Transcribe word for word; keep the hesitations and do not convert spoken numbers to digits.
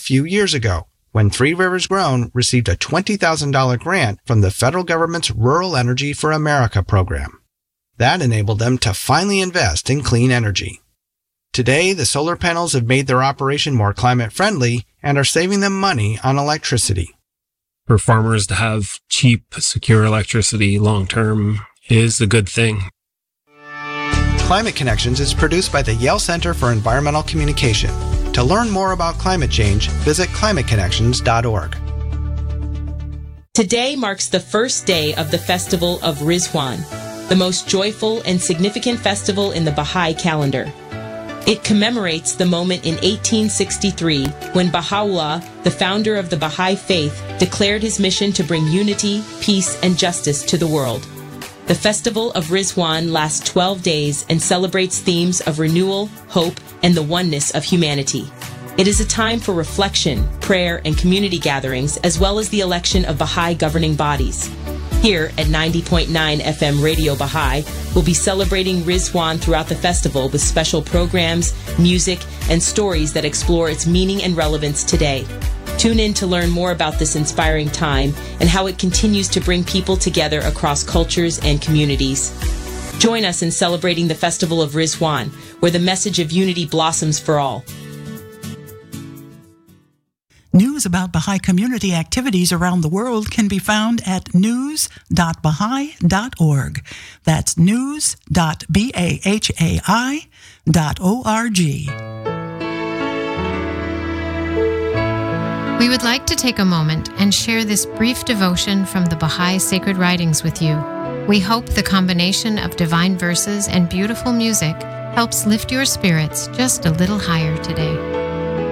few years ago, when Three Rivers Grown received a twenty thousand dollars grant from the federal government's Rural Energy for America program. That enabled them to finally invest in clean energy. Today, the solar panels have made their operation more climate-friendly and are saving them money on electricity. For farmers to have cheap, secure electricity long-term is a good thing. Climate Connections is produced by the Yale Center for Environmental Communication. To learn more about climate change, visit climate connections dot org. Today marks the first day of the Festival of Rizwan, the most joyful and significant festival in the Baha'i calendar. It commemorates the moment in eighteen sixty-three when Baha'u'llah, the founder of the Baha'i faith, declared his mission to bring unity, peace, and justice to the world. The Festival of Rizwan lasts twelve days and celebrates themes of renewal, hope, and the oneness of humanity. It is a time for reflection, prayer, and community gatherings, as well as the election of Baha'i governing bodies. Here at ninety point nine F M Radio Baha'i, we'll be celebrating Rizwan throughout the festival with special programs, music, and stories that explore its meaning and relevance today. Tune in to learn more about this inspiring time and how it continues to bring people together across cultures and communities. Join us in celebrating the Festival of Rizwan, where the message of unity blossoms for all. News about Baha'i community activities around the world can be found at news dot baha'i dot org. That's news dot bahai dot org. We would like to take a moment and share this brief devotion from the Baha'i Sacred Writings with you. We hope the combination of divine verses and beautiful music helps lift your spirits just a little higher today.